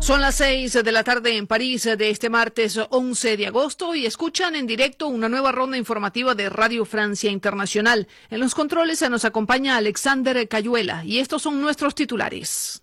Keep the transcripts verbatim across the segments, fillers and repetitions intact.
Son las seis de la tarde en París de este martes once de agosto y escuchan en directo una nueva ronda informativa de Radio Francia Internacional. En los controles se nos acompaña Alexander Cayuela y estos son nuestros titulares.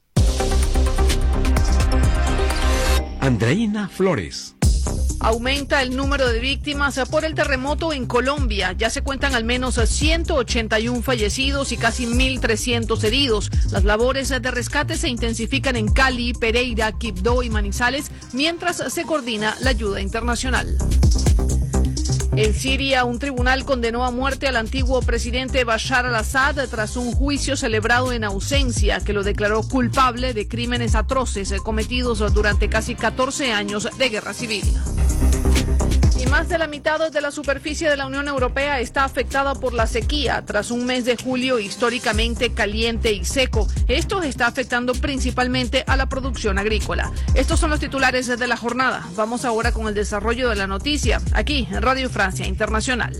Andreina Flores. Aumenta el número de víctimas por el terremoto en Colombia. Ya se cuentan al menos ciento ochenta y uno fallecidos y casi mil trescientos heridos. Las labores de rescate se intensifican en Cali, Pereira, Quibdó y Manizales, mientras se coordina la ayuda internacional. En Siria, un tribunal condenó a muerte al antiguo presidente Bashar al-Assad tras un juicio celebrado en ausencia que lo declaró culpable de crímenes atroces cometidos durante casi catorce años de guerra civil. Y más de la mitad de la superficie de la Unión Europea está afectada por la sequía tras un mes de julio históricamente caliente y seco. Esto está afectando principalmente a la producción agrícola. Estos son los titulares de la jornada. Vamos ahora con el desarrollo de la noticia, aquí en Radio Francia Internacional.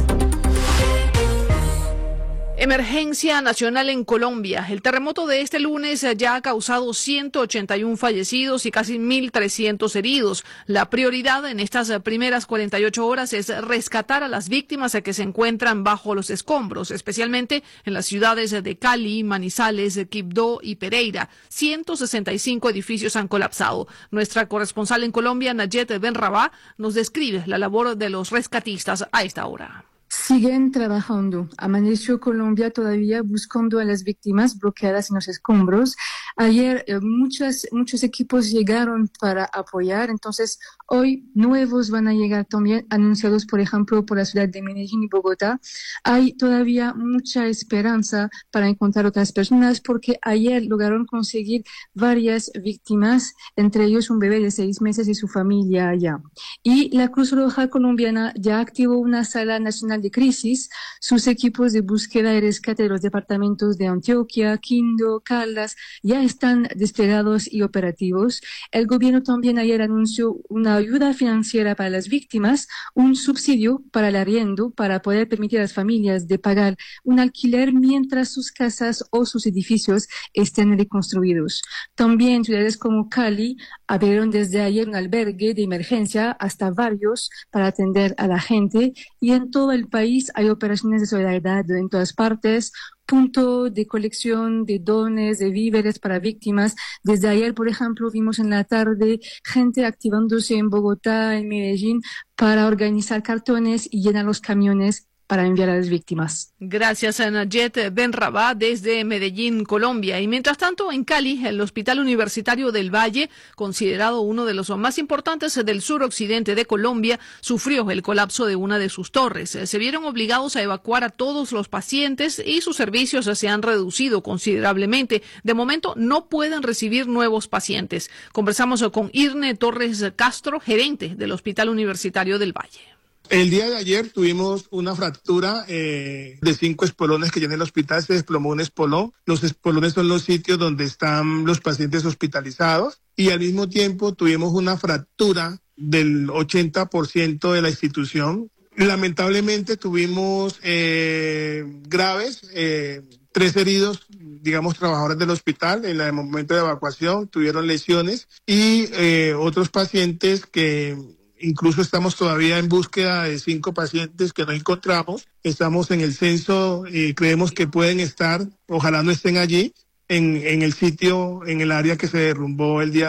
Emergencia nacional en Colombia. El terremoto de este lunes ya ha causado ciento ochenta y uno fallecidos y casi mil trescientos heridos. La prioridad en estas primeras cuarenta y ocho horas es rescatar a las víctimas que se encuentran bajo los escombros, especialmente en las ciudades de Cali, Manizales, Quibdó y Pereira. ciento sesenta y cinco edificios han colapsado. Nuestra corresponsal en Colombia, Nayet Benrabá, nos describe la labor de los rescatistas a esta hora. Siguen trabajando. Amaneció Colombia todavía buscando a las víctimas bloqueadas en los escombros. Ayer eh, muchas, muchos equipos llegaron para apoyar, entonces hoy nuevos van a llegar también, anunciados por ejemplo por la ciudad de Medellín y Bogotá. Hay todavía mucha esperanza para encontrar otras personas porque ayer lograron conseguir varias víctimas, entre ellos un bebé de seis meses y su familia allá. Y la Cruz Roja colombiana ya activó una sala nacional de crisis. Sus equipos de búsqueda y rescate de los departamentos de Antioquia, Quindío, Caldas ya están desplegados y operativos. El gobierno también ayer anunció una ayuda financiera para las víctimas, un subsidio para el arriendo para poder permitir a las familias de pagar un alquiler mientras sus casas o sus edificios estén reconstruidos. También ciudades como Cali abrieron desde ayer un albergue de emergencia, hasta varios, para atender a la gente, y en todo el país hay operaciones de solidaridad en todas partes, punto de colección de dones, de víveres para víctimas. Desde ayer, por ejemplo, vimos en la tarde gente activándose en Bogotá, en Medellín, para organizar cartones y llenar los camiones para enviar a las víctimas. Gracias a Nayet Benrabá desde Medellín, Colombia. Y mientras tanto, en Cali, el Hospital Universitario del Valle, considerado uno de los más importantes del suroccidente de Colombia, sufrió el colapso de una de sus torres. Se vieron obligados a evacuar a todos los pacientes y sus servicios se han reducido considerablemente. De momento, no pueden recibir nuevos pacientes. Conversamos con Irne Torres Castro, gerente del Hospital Universitario del Valle. El día de ayer tuvimos una fractura eh, de cinco espolones que ya en el hospital se desplomó un espolón. Los espolones son los sitios donde están los pacientes hospitalizados y al mismo tiempo tuvimos una fractura del ochenta por ciento de la institución. Lamentablemente tuvimos eh, graves, eh, tres heridos, digamos, trabajadores del hospital en el momento de evacuación, tuvieron lesiones y eh, otros pacientes que... Incluso estamos todavía en búsqueda de cinco pacientes que no encontramos. Estamos en el censo y creemos que pueden estar, ojalá no estén allí, en, en el sitio, en el área que se derrumbó el día